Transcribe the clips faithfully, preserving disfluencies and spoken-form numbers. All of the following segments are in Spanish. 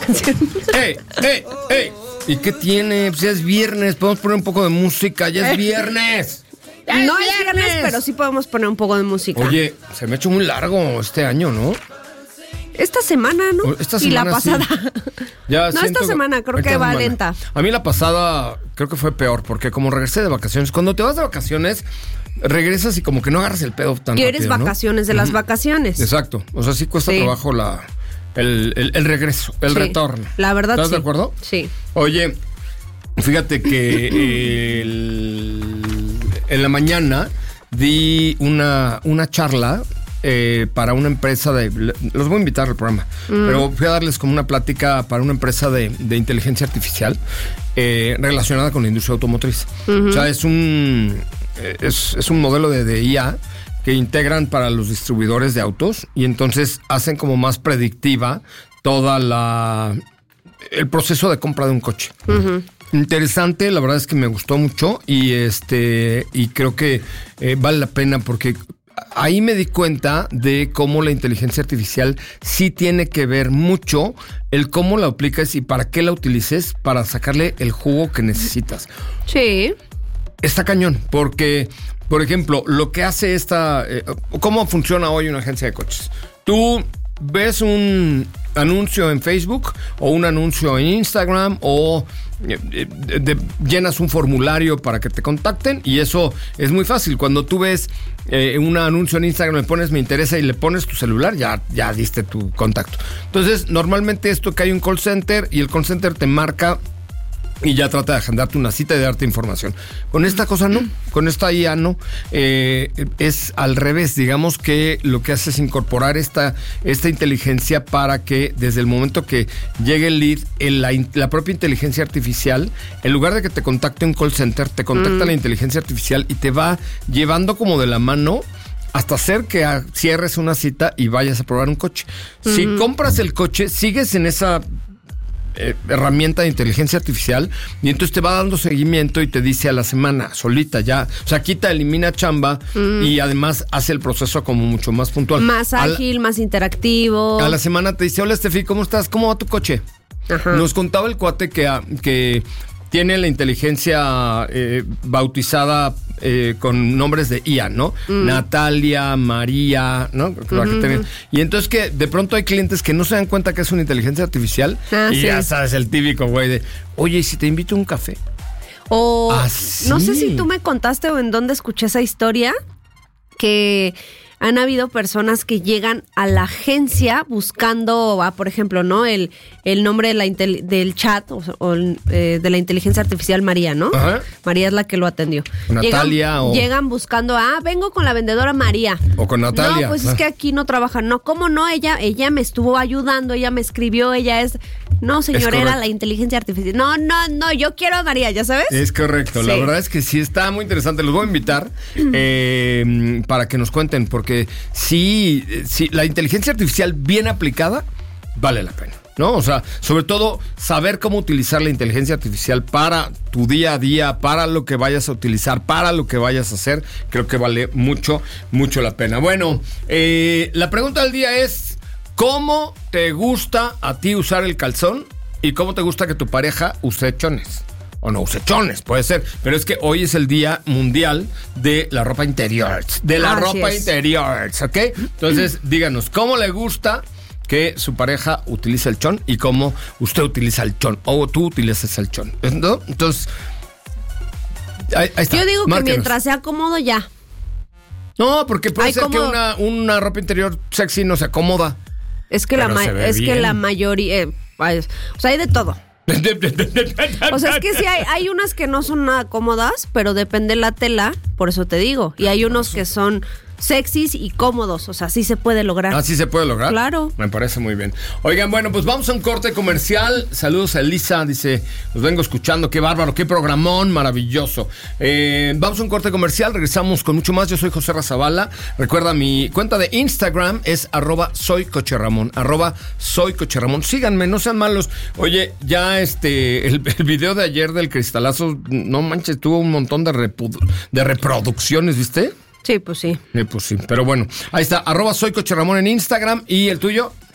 ¡Ey, ey, ey! ¿Y qué tiene? Pues ya es viernes, podemos poner un poco de música, ya es viernes. No es viernes. viernes, pero sí podemos poner un poco de música. Oye, se me ha hecho muy largo este año, ¿no? Esta semana, ¿no? Esta semana, y la pasada. Sí. Ya no, esta semana creo que va semana. lenta. A mí la pasada creo que fue peor, porque como regresé de vacaciones, cuando te vas de vacaciones, regresas y como que no agarras el pedo tan Quieres rápido, vacaciones ¿no? de las vacaciones. Exacto. O sea, sí cuesta sí. trabajo la el, el, el regreso, el sí. retorno. La verdad, ¿Estás sí. de acuerdo? Sí. Oye, fíjate que el, en la mañana di una, una charla eh, para una empresa de... Los voy a invitar al programa, mm. pero fui a darles como una plática para una empresa de, de inteligencia artificial eh, relacionada con la industria automotriz. Uh-huh. O sea, es un, es, es un modelo de, de I A que integran para los distribuidores de autos y entonces hacen como más predictiva toda la... el proceso de compra de un coche. Uh-huh. Interesante, la verdad es que me gustó mucho y este y creo que eh, vale la pena porque ahí me di cuenta de cómo la inteligencia artificial sí tiene que ver mucho el cómo la aplicas y para qué la utilices para sacarle el jugo que necesitas. Sí. Está cañón, porque, por ejemplo, lo que hace esta... Eh, ¿cómo funciona hoy una agencia de coches? Tú ves un anuncio en Facebook o un anuncio en Instagram o eh, de, de, llenas un formulario para que te contacten y eso es muy fácil. Cuando tú ves eh, un anuncio en Instagram, le pones me interesa y le pones tu celular, ya, ya diste tu contacto. Entonces, normalmente esto que hay un call center y el call center te marca y ya trata de agendarte una cita y de darte información. Con esta cosa no, con esta I A no. Eh, es al revés, digamos que lo que hace es incorporar esta, esta inteligencia para que desde el momento que llegue el lead, en la, la propia inteligencia artificial, en lugar de que te contacte un call center, te contacta mm. la inteligencia artificial y te va llevando como de la mano hasta hacer que cierres una cita y vayas a probar un coche. Mm. Si compras el coche, sigues en esa... Eh, herramienta de inteligencia artificial y entonces te va dando seguimiento y te dice a la semana solita ya, o sea, quita, elimina chamba mm. y además hace el proceso como mucho más puntual. Más ágil, la, más interactivo. A la semana te dice, hola Estefi, ¿cómo estás? ¿Cómo va tu coche? Ajá. Nos contaba el cuate que, que tiene la inteligencia eh, bautizada eh, con nombres de I A, ¿no? Mm. Natalia, María, ¿no? Uh-huh. Y entonces que de pronto hay clientes que no se dan cuenta que es una inteligencia artificial ah, y sí. ya sabes, el típico güey de, oye, ¿y si te invito a un café? O ¿Ah, no sí? sé si tú me contaste o en dónde escuché esa historia, que han habido personas que llegan a la agencia buscando, ah, por ejemplo, ¿no? El, el nombre de la intel- del chat o, o eh, de la inteligencia artificial María, ¿no? Ajá. María es la que lo atendió. Natalia llegan, o... Llegan buscando, ah, vengo con la vendedora María. O con Natalia. No, pues ah. es que aquí no trabajan. No, ¿cómo no? Ella, ella me estuvo ayudando, ella me escribió, ella es... No, señor, es era la inteligencia artificial. No, no, no, yo quiero a María, ¿ya sabes? Es correcto, sí. La verdad es que sí está muy interesante. Los voy a invitar eh, para que nos cuenten, porque sí, sí, la inteligencia artificial bien aplicada vale la pena, ¿no? O sea, sobre todo saber cómo utilizar la inteligencia artificial para tu día a día, para lo que vayas a utilizar, para lo que vayas a hacer, creo que vale mucho, mucho la pena. Bueno, eh, la pregunta del día es... ¿cómo te gusta a ti usar el calzón? ¿Y cómo te gusta que tu pareja use chones? O no use chones, puede ser. Pero es que hoy es el Día Mundial de la Ropa Interior. De la Así ropa es. interior, ¿ok? Entonces, díganos, ¿cómo le gusta que su pareja utilice el chon? ¿Y cómo usted utiliza el chon? O tú utilizas el chon, ¿no? Entonces, ahí, ahí está. Yo digo Márquenos. Que mientras sea cómodo ya. No, porque puede Ay, ser ¿cómo? que una, una ropa interior sexy no se acomoda. Es que Pero la ma- es bien. que la mayoría, eh, o sea, hay de todo. O sea, es que sí hay, hay unas que no son nada cómodas, pero depende la tela, por eso te digo. Y hay unos que son sexys y cómodos, o sea, sí se puede lograr. ¿Ah, sí se puede lograr? Claro. Me parece muy bien. Oigan, bueno, pues vamos a un corte comercial. Saludos a Elisa, dice, los vengo escuchando, qué bárbaro, qué programón, maravilloso. Eh, vamos a un corte comercial, regresamos con mucho más. Yo soy José Razabala. Recuerda, mi cuenta de Instagram es arroba soy Coche Ramón, arroba soy Coche Ramón. Síganme, no sean malos. Oye, ya este, el, el video de ayer del cristalazo, no manches, tuvo un montón de, repu- de reproducciones, ¿viste? Sí, pues sí. Eh, pues sí, pero bueno, ahí está, arroba soy Coche Ramón en Instagram. ¿Y el tuyo?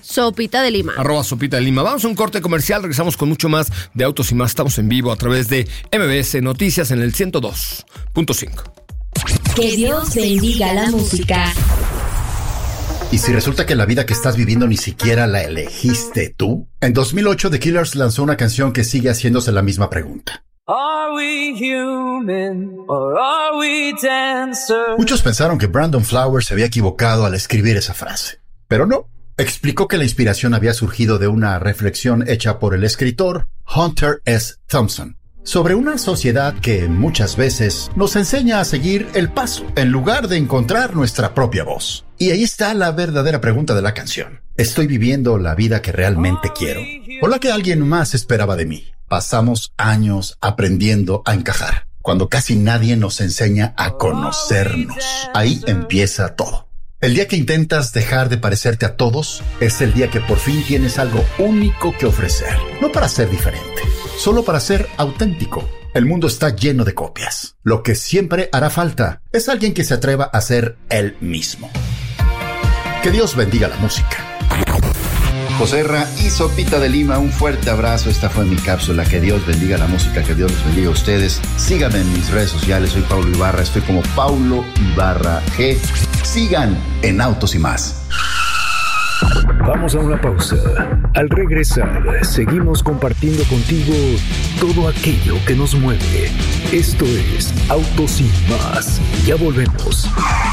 Sopita de Lima. Arroba Sopita de Lima. Vamos a un corte comercial, regresamos con mucho más de Autos y Más. Estamos en vivo a través de M B S Noticias en el ciento dos punto cinco. Que Dios bendiga la música. ¿Y si resulta que la vida que estás viviendo ni siquiera la elegiste tú? En dos mil ocho, The Killers lanzó una canción que sigue haciéndose la misma pregunta. Are we human or are we dancers? Muchos pensaron que Brandon Flowers se había equivocado al escribir esa frase, pero no. Explicó que la inspiración había surgido de una reflexión hecha por el escritor Hunter S. Thompson sobre una sociedad que muchas veces nos enseña a seguir el paso en lugar de encontrar nuestra propia voz. Y ahí está la verdadera pregunta de la canción. ¿Estoy viviendo la vida que realmente quiero o la que alguien más esperaba de mí? Pasamos años aprendiendo a encajar, cuando casi nadie nos enseña a conocernos. Ahí empieza todo. El día que intentas dejar de parecerte a todos es el día que por fin tienes algo único que ofrecer. No para ser diferente, solo para ser auténtico. El mundo está lleno de copias. Lo que siempre hará falta es alguien que se atreva a ser él mismo. Que Dios bendiga la música. Joserra y Sopita de Lima, un fuerte abrazo. Esta fue mi cápsula. Que Dios bendiga la música, que Dios los bendiga a ustedes. Síganme en mis redes sociales, soy Paulo Ibarra, estoy como Paulo Ibarra G. Sigan en Autos y Más. Vamos a una pausa. Al regresar, seguimos compartiendo contigo todo aquello que nos mueve. Esto es Autos y Más. Ya volvemos.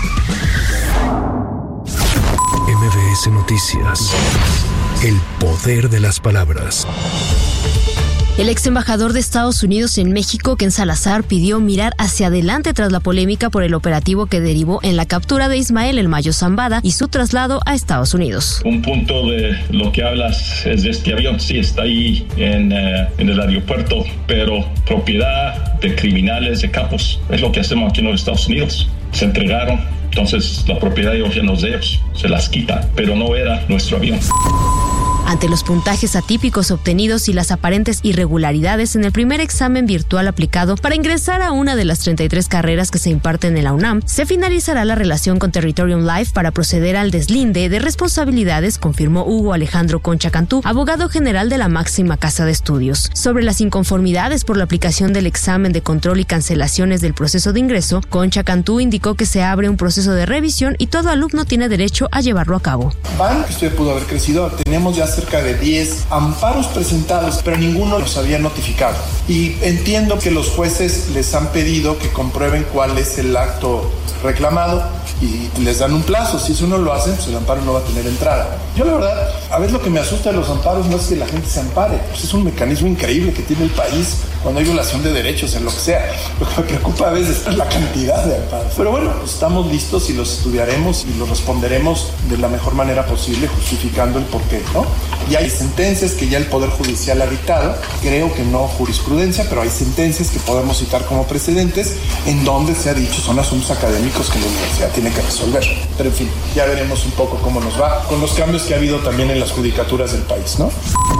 M B S Noticias. El poder de las palabras. El ex embajador de Estados Unidos en México, Ken Salazar, pidió mirar hacia adelante tras la polémica por el operativo que derivó en la captura de Ismael El Mayo Zambada y su traslado a Estados Unidos. Un punto de lo que hablas es de este avión. Sí, está ahí en, uh, en el aeropuerto, pero propiedad de criminales, de capos. Es lo que hacemos aquí en los Estados Unidos. Se entregaron, entonces la propiedad ya no es de ellos. Se las quita, pero no era nuestro avión. Ante los puntajes atípicos obtenidos y las aparentes irregularidades en el primer examen virtual aplicado para ingresar a una de las treinta y tres carreras que se imparten en la UNAM, se finalizará la relación con Territorium Life para proceder al deslinde de responsabilidades, confirmó Hugo Alejandro Concha Cantú, abogado general de la máxima casa de estudios. Sobre las inconformidades por la aplicación del examen de control y cancelaciones del proceso de ingreso, Concha Cantú indicó que se abre un proceso de revisión y todo alumno tiene derecho a llevarlo a cabo. Van, esto pudo haber crecido, tenemos ya cerca de diez amparos presentados, pero ninguno los había notificado. Y entiendo que los jueces les han pedido que comprueben cuál es el acto reclamado y les dan un plazo. Si eso no lo hacen, pues el amparo no va a tener entrada. Yo la verdad, a veces lo que me asusta de los amparos no es que la gente se ampare, pues es un mecanismo increíble que tiene el país cuando hay violación de derechos en lo que sea. Lo que me preocupa a veces es la cantidad de amparos. Pero bueno, pues estamos listos y los estudiaremos y los responderemos de la mejor manera posible, justificando el porqué, ¿no? Y hay sentencias que ya el Poder Judicial ha dictado, creo que no jurisprudencia, pero hay sentencias que podemos citar como precedentes en donde se ha dicho son asuntos académicos que la universidad tiene que resolver. Pero en fin, ya veremos un poco cómo nos va con los cambios que ha habido también en las judicaturas del país, ¿no?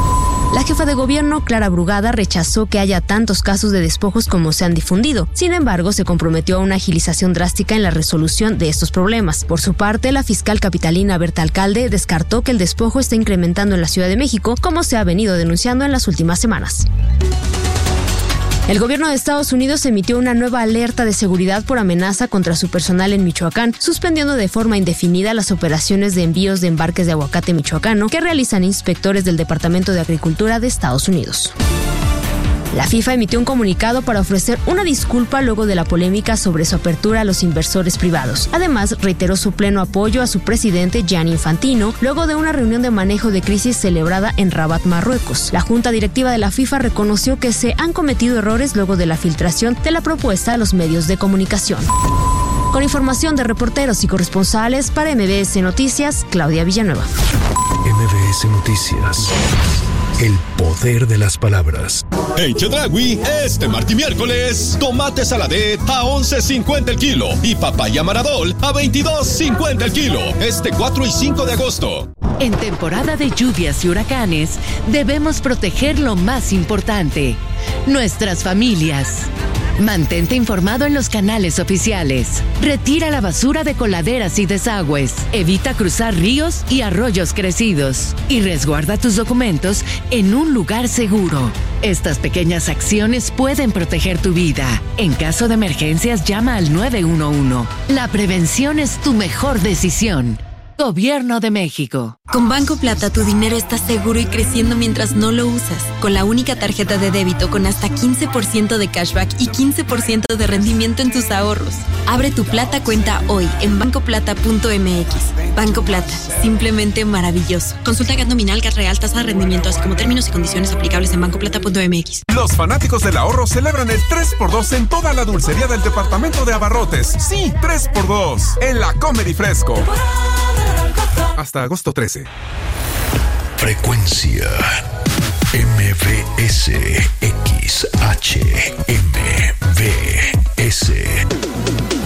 La jefa de gobierno, Clara Brugada, rechazó que haya tantos casos de despojos como se han difundido. Sin embargo, se comprometió a una agilización drástica en la resolución de estos problemas. Por su parte, la fiscal capitalina Berta Alcalde descartó que el despojo esté incrementando en la Ciudad de México, como se ha venido denunciando en las últimas semanas. El gobierno de Estados Unidos emitió una nueva alerta de seguridad por amenaza contra su personal en Michoacán, suspendiendo de forma indefinida las operaciones de envíos de embarques de aguacate michoacano que realizan inspectores del Departamento de Agricultura de Estados Unidos. La FIFA emitió un comunicado para ofrecer una disculpa luego de la polémica sobre su apertura a los inversores privados. Además, reiteró su pleno apoyo a su presidente Gianni Infantino luego de una reunión de manejo de crisis celebrada en Rabat, Marruecos. La junta directiva de la FIFA reconoció que se han cometido errores luego de la filtración de la propuesta a los medios de comunicación. Con información de reporteros y corresponsales para M B S Noticias, Claudia Villanueva. M B S Noticias. El poder de las palabras. En Chedraui, este martes y miércoles, tomate saladet a once cincuenta el kilo y papaya maradol a veintidós cincuenta el kilo. Este cuatro y cinco de agosto. En temporada de lluvias y huracanes, debemos proteger lo más importante, nuestras familias. Mantente informado en los canales oficiales. Retira la basura de coladeras y desagües. Evita cruzar ríos y arroyos crecidos. Y resguarda tus documentos en un lugar seguro. Estas pequeñas acciones pueden proteger tu vida. En caso de emergencias, llama al nueve uno uno. La prevención es tu mejor decisión. Gobierno de México. Con Banco Plata tu dinero está seguro y creciendo mientras no lo usas. Con la única tarjeta de débito con hasta quince por ciento de cashback y quince por ciento de rendimiento en tus ahorros. Abre tu Plata cuenta hoy en banco plata punto m x. Banco Plata, simplemente maravilloso. Consulta G A T nominal, G A T real, tasa de rendimiento, así como términos y condiciones aplicables en banco plata punto m x. Los fanáticos del ahorro celebran el tres por dos en toda la dulcería del departamento de Abarrotes. Sí, tres por dos en la Comedy Fresco. Hasta agosto trece. Frecuencia M V S X H M V S.